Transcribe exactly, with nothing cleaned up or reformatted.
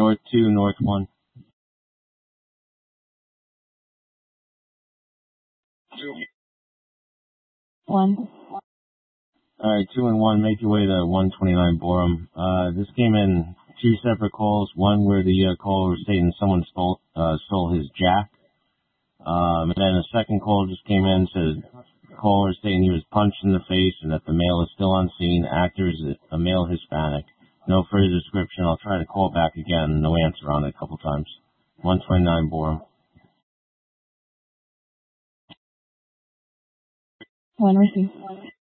North two, North one. Two. One. Alright, two and one, make your way to one twenty-nine Borum. Uh, this came in two separate calls. One where the uh, caller was stating someone stole, uh, stole his jack. Um, and then a second call just came in, said the caller stating he was punched in the face and that the male is still on scene. Actor is a male Hispanic. No further description. I'll try to call back again. No answer on it a couple times. one twenty-nine Borum. One received.